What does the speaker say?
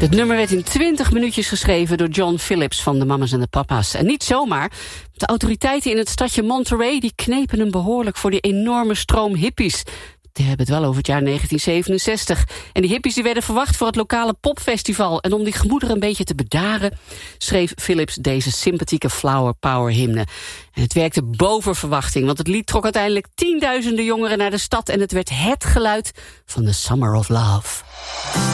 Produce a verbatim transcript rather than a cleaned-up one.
Het nummer werd in twintig minuutjes geschreven door John Phillips van de Mamas en de Papa's. En niet zomaar. De autoriteiten in het stadje Monterey die knepen hem behoorlijk voor die enorme stroom hippies. Die hebben het wel over het jaar negentien zevenenzestig. En die hippies die werden verwacht voor het lokale popfestival. En om die gemoederen een beetje te bedaren schreef Phillips deze sympathieke flower power hymne. En het werkte boven verwachting, want het lied trok uiteindelijk tienduizenden jongeren naar de stad. En het werd het geluid van The Summer of Love.